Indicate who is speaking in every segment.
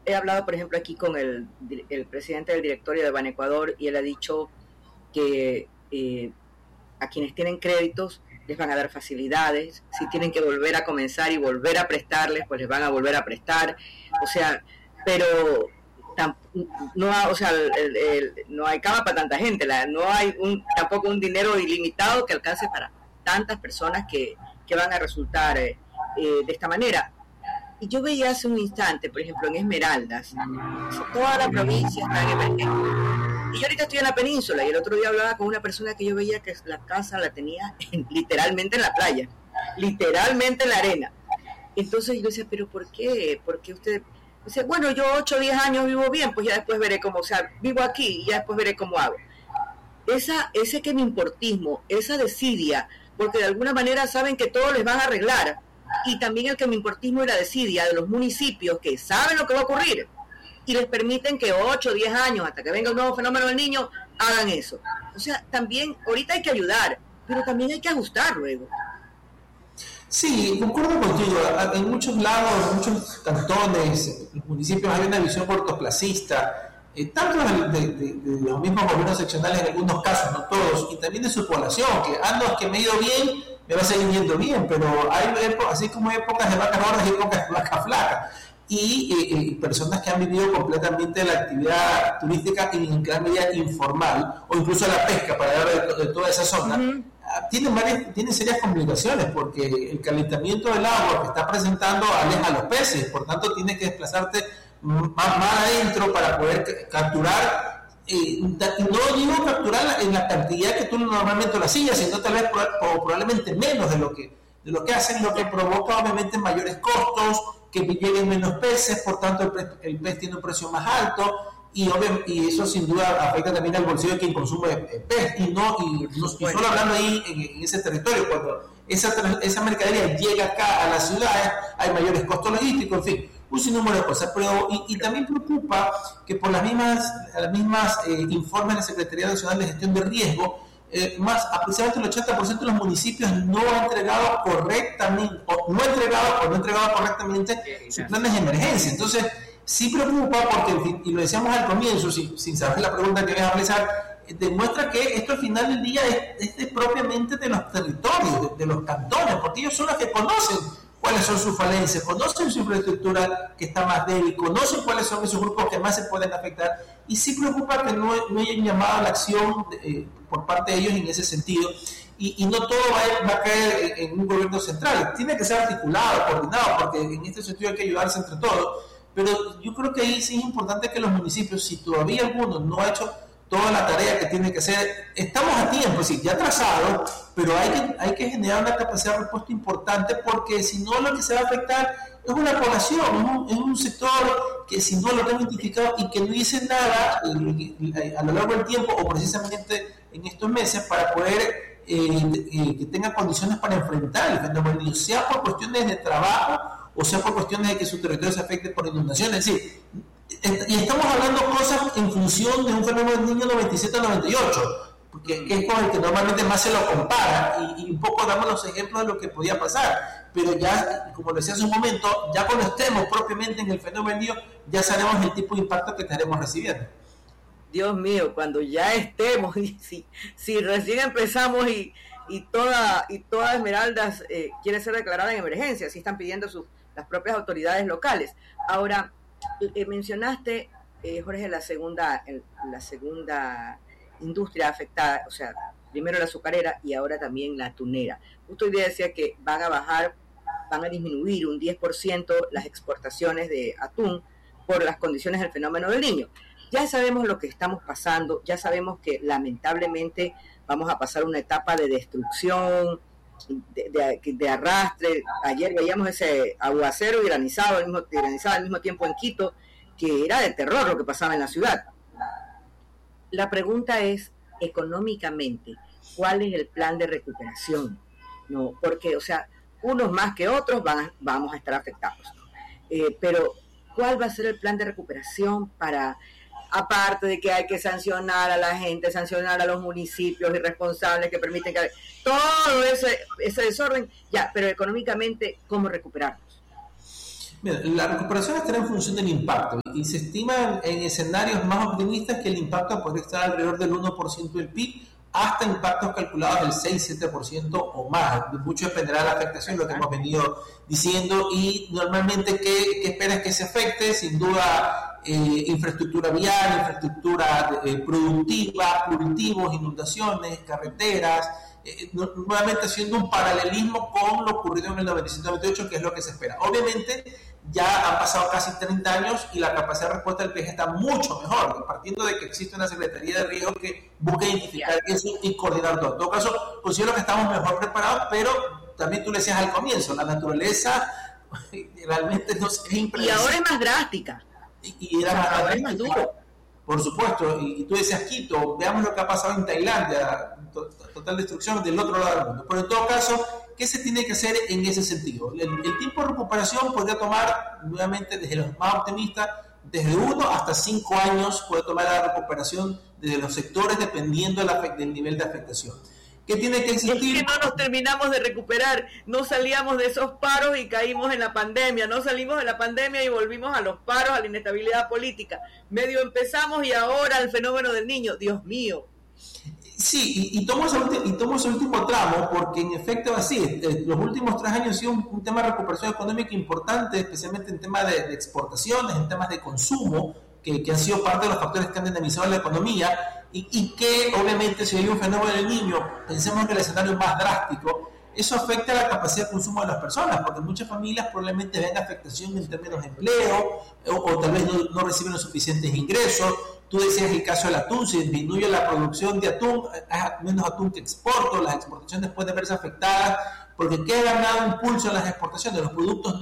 Speaker 1: he hablado, por ejemplo, aquí con el presidente del directorio de Banecuador, y él ha dicho que a quienes tienen créditos les van a dar facilidades, si tienen que volver a comenzar y volver a prestarles, pues les van a volver a prestar, o sea, pero no, o sea, no hay cama para tanta gente, no hay tampoco un dinero ilimitado que alcance para tantas personas que van a resultar de esta manera. Y yo veía hace un instante, por ejemplo, en Esmeraldas, toda la provincia está en emergencia. Y yo ahorita estoy en la península, y el otro día hablaba con una persona que yo veía que la casa la tenía literalmente en la playa, literalmente en la arena. Entonces yo decía, ¿pero por qué? ¿Por qué usted...? Dice, bueno, yo 8 o 10 años vivo bien, pues ya después veré cómo, o sea, vivo aquí y ya después veré cómo hago. Ese que me importismo, esa desidia, porque de alguna manera saben que todo les van a arreglar, y también el que me importismo y la desidia de los municipios que saben lo que va a ocurrir y les permiten que 8 o 10 años hasta que venga el nuevo fenómeno del niño hagan eso. O sea, también ahorita hay que ayudar, pero también hay que ajustar luego.
Speaker 2: Sí, concuerdo contigo. En muchos lados, en muchos cantones, los municipios hay una visión cortoplacista, tanto de los mismos gobiernos seccionales en algunos casos, no todos, y también de su población, que es que me he ido bien, me va a seguir yendo bien, pero hay así como hay épocas de vacas gordas y épocas de vacas flacas. Y personas que han vivido completamente la actividad turística en gran medida informal, o incluso la pesca para hablar de toda esa zona, tienen serias complicaciones, porque el calentamiento del agua que está presentando aleja a los peces, por tanto tiene que desplazarte más adentro para poder capturar, no digo capturar en la cantidad que tú normalmente lo hacías, sino tal vez probablemente menos de lo que hacen, lo que provoca obviamente mayores costos, que lleguen menos peces, por tanto el pez tiene un precio más alto, y eso sin duda afecta también al bolsillo de quien consume pez, y solo hablando ahí en ese territorio, cuando esa mercadería llega acá a las ciudades, hay mayores costos logísticos, en fin, un sinnúmero de cosas, pero y también preocupa que por las mismas informes de la Secretaría Nacional de Gestión de Riesgo, aproximadamente el 80% de los municipios no ha entregado correctamente sus planes de emergencia. Entonces, sí preocupa porque, y lo decíamos al comienzo, sin saber la pregunta que voy a realizar, demuestra que esto al final del día es propiamente de los territorios, de los cantones, porque ellos son los que conocen cuáles son sus falencias, conocen su infraestructura que está más débil, conocen cuáles son esos grupos que más se pueden afectar, y sí preocupa que no hayan llamado a la acción por parte de ellos en ese sentido, y no todo va a caer en un gobierno central, tiene que ser articulado, coordinado, porque en este sentido hay que ayudarse entre todos, pero yo creo que ahí sí es importante que los municipios, si todavía alguno no ha hecho toda la tarea que tiene que hacer, estamos a tiempo, sí, ya atrasado, pero hay que generar una capacidad de respuesta importante, porque si no lo que se va a afectar es una población, es un sector que si no lo tengo identificado y que no dice nada a lo largo del tiempo o precisamente en estos meses para poder que tenga condiciones para enfrentar el fenómeno, sea por cuestiones de trabajo o sea por cuestiones de que su territorio se afecte por inundaciones, es decir, y estamos hablando cosas en función de un fenómeno del niño 97-98, que es con el que normalmente más se lo compara, y un poco damos los ejemplos de lo que podía pasar, pero ya, como lo decía hace un momento, ya cuando estemos propiamente en el fenómeno del niño, ya sabemos el tipo de impacto que estaremos recibiendo.
Speaker 1: Dios mío, cuando ya estemos, y si recién empezamos y toda Esmeraldas quiere ser declarada en emergencia, así están pidiendo las propias autoridades locales. Ahora, mencionaste, Jorge, la segunda industria afectada, o sea, primero la azucarera y ahora también la atunera. Justo hoy día decía que van a disminuir un 10% las exportaciones de atún por las condiciones del fenómeno del Niño. Ya sabemos lo que estamos pasando, ya sabemos que lamentablemente vamos a pasar una etapa de destrucción, de arrastre. Ayer veíamos ese aguacero granizado al mismo tiempo en Quito, que era de terror lo que pasaba en la ciudad. La pregunta es, económicamente, ¿cuál es el plan de recuperación? No, porque, o sea, unos más que otros vamos a estar afectados. Pero, ¿cuál va a ser el plan de recuperación para, aparte de que hay que sancionar a la gente, sancionar a los municipios irresponsables que permiten que todo ese desorden, ya, pero económicamente, ¿cómo recuperarnos?
Speaker 2: Mira, la recuperación estará en función del impacto y se estima en escenarios más optimistas que el impacto podría estar alrededor del 1% del PIB hasta impactos calculados del 6-7% o más. Mucho dependerá de la afectación, lo que hemos venido diciendo, y normalmente ¿qué esperas que se afecte? Sin duda infraestructura vial, infraestructura productiva, cultivos, inundaciones, carreteras, nuevamente haciendo un paralelismo con lo ocurrido en el 97-98, que es lo que se espera. Obviamente ya han pasado casi 30 años y la capacidad de respuesta del país está mucho mejor, partiendo de que existe una Secretaría de Riesgo que busca identificar eso y coordinar todo. En todo caso, considero que estamos mejor preparados, pero también tú le decías al comienzo, la naturaleza realmente no es impredecible.
Speaker 1: Y ahora es más drástica.
Speaker 2: Y era más duro. Por supuesto, y tú decías Quito, veamos lo que ha pasado en Tailandia, total destrucción del otro lado del mundo. Pero en todo caso, ¿qué se tiene que hacer en ese sentido? El tiempo de recuperación podría tomar, nuevamente desde los más optimistas, desde 1 hasta 5 años puede tomar la recuperación desde los sectores dependiendo del nivel de afectación. ¿Qué tiene que existir?
Speaker 1: Es que no nos terminamos de recuperar, no salíamos de esos paros y caímos en la pandemia, no salimos de la pandemia y volvimos a los paros, a la inestabilidad política. Medio empezamos y ahora el fenómeno del niño, Dios mío.
Speaker 2: Sí, y tomo ese último tramo porque en efecto así, los últimos 3 años han sido un tema de recuperación económica importante, especialmente en temas de exportaciones, en temas de consumo, que han sido parte de los factores que han dinamizado la economía y que obviamente si hay un fenómeno del niño, pensemos que el escenario más drástico, eso afecta a la capacidad de consumo de las personas, porque muchas familias probablemente ven afectación en términos de empleo o tal vez no reciben los suficientes ingresos. Tú decías el caso del atún, si disminuye la producción de atún, hay menos atún que exporto, las exportaciones pueden verse afectadas, porque ¿qué ha ganado impulso en las exportaciones? Los productos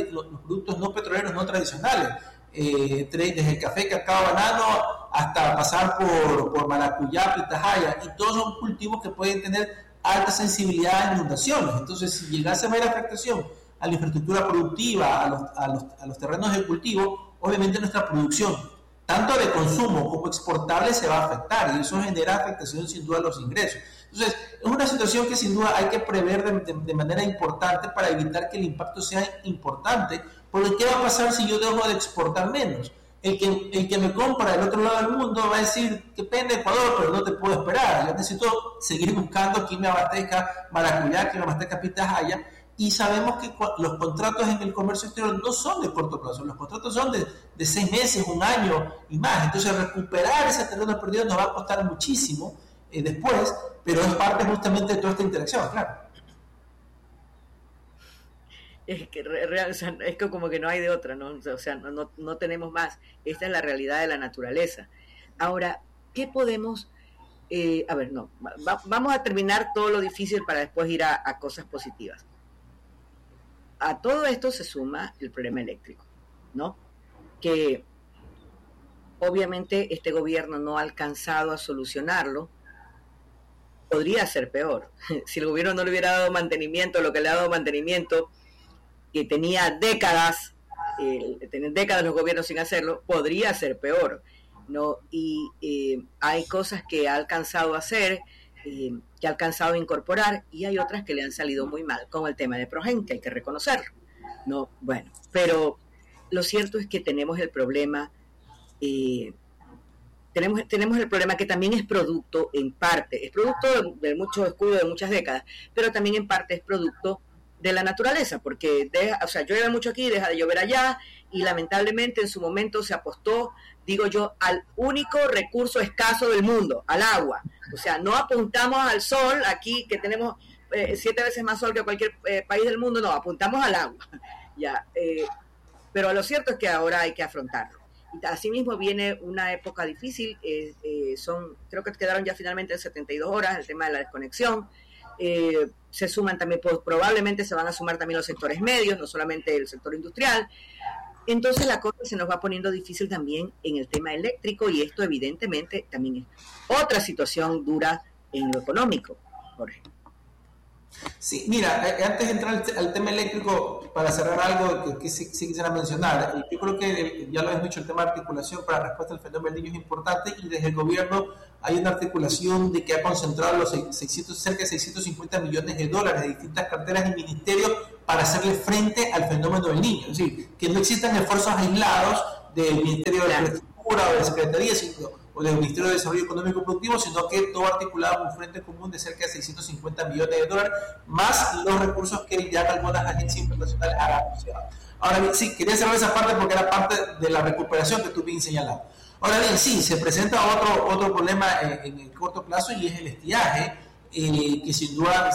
Speaker 2: no petroleros no tradicionales, desde el café, cacao, banano, hasta pasar por maracuyá, pitahaya, y todos son cultivos que pueden tener alta sensibilidad a inundaciones. Entonces, si llegase a haber afectación a la infraestructura productiva, a los terrenos de cultivo, obviamente nuestra producción, tanto de consumo como exportable, se va a afectar y eso genera afectación sin duda a los ingresos. Entonces, es una situación que sin duda hay que prever de manera importante para evitar que el impacto sea importante, porque ¿qué va a pasar si yo dejo de exportar menos? El que me compra del otro lado del mundo va a decir, qué pena Ecuador, pero no te puedo esperar, yo necesito seguir buscando quien me abastezca maracuyá, quien me abastezca pitahaya. Y sabemos que los contratos en el comercio exterior no son de corto plazo, los contratos son de 6 meses, 1 año y más. Entonces recuperar ese terreno perdido nos va a costar muchísimo después, pero es parte justamente de toda esta interacción, claro.
Speaker 1: Es que es que como que no hay de otra, ¿no? O sea, no tenemos más. Esta es la realidad de la naturaleza. Ahora, ¿qué podemos...? Vamos a terminar todo lo difícil para después ir a cosas positivas. A todo esto se suma el problema eléctrico, ¿no? Que obviamente este gobierno no ha alcanzado a solucionarlo. Podría ser peor. Si el gobierno no le hubiera dado mantenimiento, lo que le ha dado mantenimiento, que tenía décadas los gobiernos sin hacerlo, podría ser peor, ¿no? Y hay cosas que ha alcanzado a hacer, que ha alcanzado a incorporar, y hay otras que le han salido muy mal, como el tema de Progen, que hay que reconocerlo, ¿no? Bueno, pero lo cierto es que tenemos el problema, tenemos el problema que también es producto, en parte, es producto de mucho descuido de muchas décadas, pero también en parte es producto de la naturaleza, porque llueve mucho aquí, deja de llover allá, y lamentablemente en su momento se apostó, digo yo, al único recurso escaso del mundo, al agua. O sea, no apuntamos al sol, aquí que tenemos 7 veces más sol que cualquier país del mundo, no, apuntamos al agua. Ya, pero lo cierto es que ahora hay que afrontarlo. Y asimismo viene una época difícil, creo que quedaron ya finalmente en 72 horas, el tema de la desconexión. Se suman también, probablemente se van a sumar también los sectores medios, no solamente el sector industrial. Entonces la cosa se nos va poniendo difícil también en el tema eléctrico, y esto evidentemente también es otra situación dura en lo económico, Jorge.
Speaker 2: Sí, mira, antes de entrar al tema eléctrico, para cerrar algo que sí quisiera mencionar, yo creo que ya lo hemos dicho, el tema de articulación para la respuesta al fenómeno del niño es importante, y desde el gobierno hay una articulación de que ha concentrado los cerca de 650 millones de dólares de distintas carteras y ministerios para hacerle frente al fenómeno del niño. Es decir, que no existan esfuerzos aislados del Ministerio de Infraestructura o de la Secretaría, o del Ministerio de Desarrollo Económico y Productivo, sino que todo articulado en un frente común de cerca de 650 millones de dólares, más los recursos que ya algunas agencias internacionales han anunciado. Ahora bien, sí, quería cerrar esa parte porque era parte de la recuperación que tú bien señalado. Ahora bien, sí, se presenta otro problema en el corto plazo, y es el estiaje, que sin duda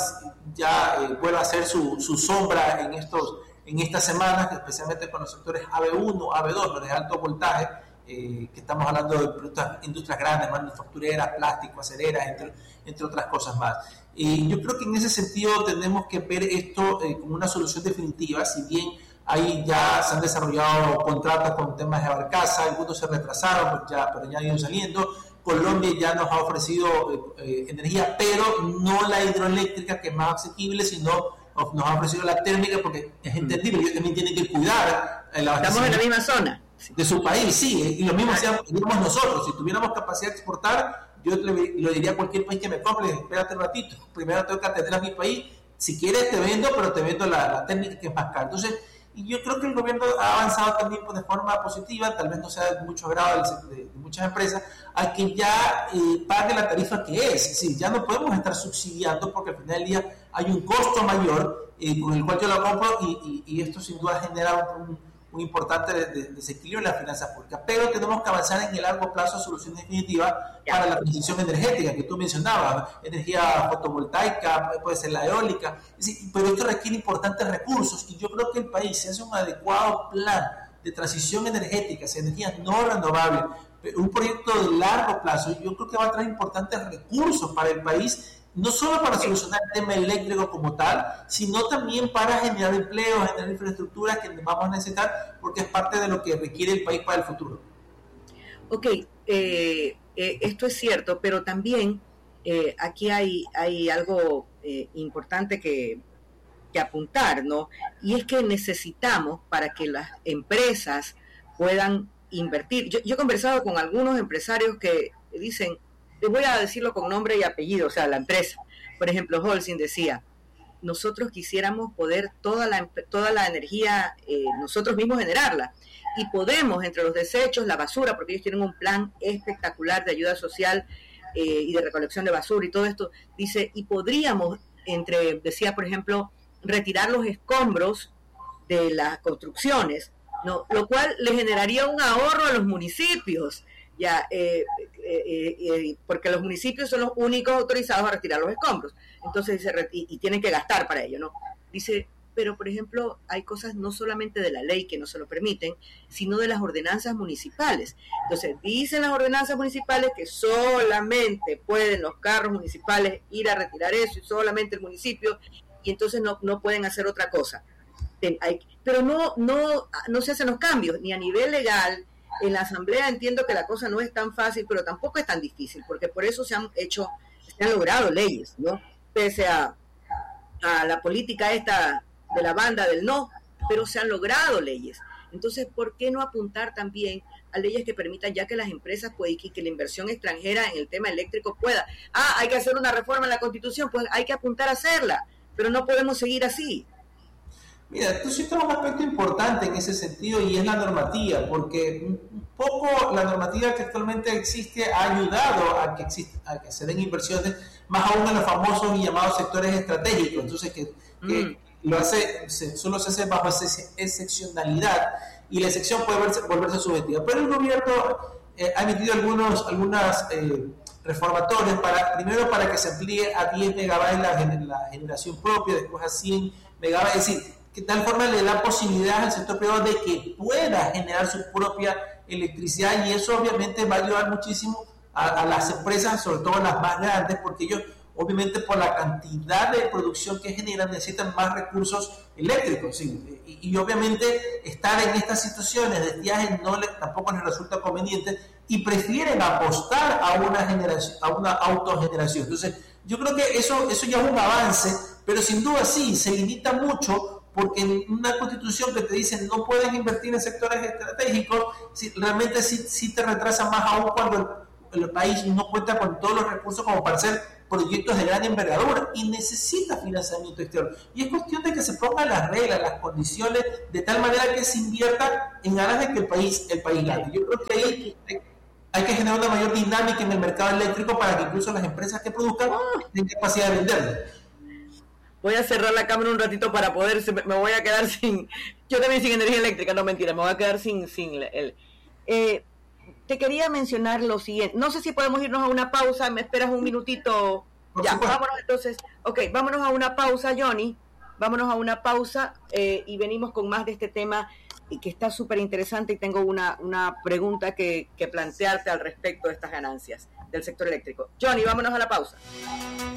Speaker 2: ya vuelve a hacer su sombra en estas semanas, especialmente con los sectores AB1, AB2, los de alto voltaje, que estamos hablando de industrias grandes, manufactureras, plástico, acereras, entre otras cosas más. Yo creo que en ese sentido tenemos que ver esto como una solución definitiva, si bien ahí ya se han desarrollado contratos con temas de barcaza, algunos se retrasaron, pero ya han ido saliendo. Colombia ya nos ha ofrecido energía, pero no la hidroeléctrica, que es más asequible, sino nos ha ofrecido la térmica, porque es entendible, ellos también tienen que cuidar el
Speaker 1: abastecimiento. Estamos en la misma zona
Speaker 2: de su país, sí, y lo mismo hacíamos nosotros. Si tuviéramos capacidad de exportar, yo lo diría a cualquier país que me compre: espérate un ratito, primero tengo que atender a mi país, si quieres te vendo, pero te vendo la técnica que es más cara. Entonces, y yo creo que el gobierno ha avanzado también de forma positiva, tal vez no sea de mucho agrado de muchas empresas, a que ya pague la tarifa que es. Es decir, ya no podemos estar subsidiando, porque al final del día hay un costo mayor con el cual yo lo compro, y esto sin duda genera un importante desequilibrio en las finanzas públicas. Pero tenemos que avanzar en el largo plazo a soluciones definitivas para la transición energética que tú mencionabas: energía fotovoltaica, puede ser la eólica. Es decir, pero esto requiere importantes recursos, y yo creo que el país, si hace un adecuado plan de transición energética hacia energías no renovables, un proyecto de largo plazo, yo creo que va a traer importantes recursos para el país, no solo para solucionar el tema eléctrico como tal, sino también para generar empleo, generar infraestructuras que vamos a necesitar, porque es parte de lo que requiere el país para el futuro.
Speaker 1: Ok, esto es cierto, pero también aquí hay algo importante que apuntar, ¿no? Y es que necesitamos, para que las empresas puedan invertir. Yo he conversado con algunos empresarios que dicen, les voy a decirlo con nombre y apellido, o sea, la empresa. Por ejemplo, Holcim decía: nosotros quisiéramos poder toda la energía nosotros mismos generarla, y podemos, entre los desechos, la basura, porque ellos tienen un plan espectacular de ayuda social y de recolección de basura y todo esto, dice, y podríamos, decía, por ejemplo, retirar los escombros de las construcciones, ¿no? Lo cual le generaría un ahorro a los municipios, ya porque los municipios son los únicos autorizados a retirar los escombros. Entonces dice, y tienen que gastar para ello, ¿no? Dice, pero por ejemplo hay cosas no solamente de la ley que no se lo permiten, sino de las ordenanzas municipales. Entonces dicen las ordenanzas municipales que solamente pueden los carros municipales ir a retirar eso, y solamente el municipio, y entonces no pueden hacer otra cosa. Pero no se hacen los cambios, ni a nivel legal. En la asamblea entiendo que la cosa no es tan fácil, pero tampoco es tan difícil, porque por eso se han logrado leyes, ¿no? Pese a la política esta de la banda del no, pero se han logrado leyes. Entonces, ¿por qué no apuntar también a leyes que permitan ya que las empresas puedan, y que la inversión extranjera en el tema eléctrico pueda? Hay que hacer una reforma en la Constitución, pues hay que apuntar a hacerla, pero no podemos seguir así.
Speaker 2: Mira, tú citas un aspecto importante en ese sentido, y es la normativa, porque un poco la normativa que actualmente existe ha ayudado a que se den inversiones, más aún en los famosos y llamados sectores estratégicos. Entonces, que solo se hace bajo excepcionalidad, y la excepción puede volverse subjetiva. Pero el gobierno ha emitido algunas reformatorias primero para que se amplíe a 10 megabytes la generación propia, después a 100 megabytes, es decir, que tal forma le da posibilidad al sector privado de que pueda generar su propia electricidad, y eso obviamente va a ayudar muchísimo a las empresas, sobre todo las más grandes, porque ellos obviamente por la cantidad de producción que generan, necesitan más recursos eléctricos. ¿Sí? Y obviamente estar en estas situaciones de viajes tampoco les resulta conveniente y prefieren apostar a una generación, a una autogeneración. Entonces, yo creo que eso ya es un avance, pero sin duda sí, se limita mucho porque en una constitución que te dice no puedes invertir en sectores estratégicos, realmente sí te retrasa más aún cuando el país no cuenta con todos los recursos como para hacer proyectos de gran envergadura y necesita financiamiento exterior. Y es cuestión de que se pongan las reglas, las condiciones, de tal manera que se invierta en aras de que el país gane. Yo creo que ahí hay que generar una mayor dinámica en el mercado eléctrico para que incluso las empresas que produzcan tengan capacidad de venderlo.
Speaker 1: Voy a cerrar la cámara un ratito para poder, me voy a quedar yo también sin energía eléctrica, no mentira, me voy a quedar sin te quería mencionar lo siguiente, no sé si podemos irnos a una pausa, me esperas un minutito, ya, vámonos entonces, vámonos a una pausa, Johnny, vámonos a una pausa y venimos con más de este tema y que está súper interesante y tengo una pregunta que plantearte al respecto de estas ganancias del sector eléctrico. Johnny, vámonos a la pausa.